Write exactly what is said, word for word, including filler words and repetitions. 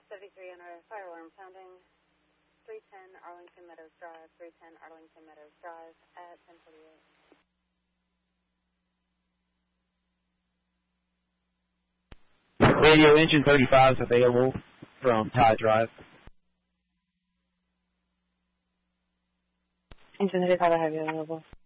seventy-three on our fire alarm sounding three ten Arlington Meadows Drive, three ten Arlington Meadows Drive at ten forty-eight. Radio engine thirty-five is available from Tide Drive. Engine thirty-five, I have you available.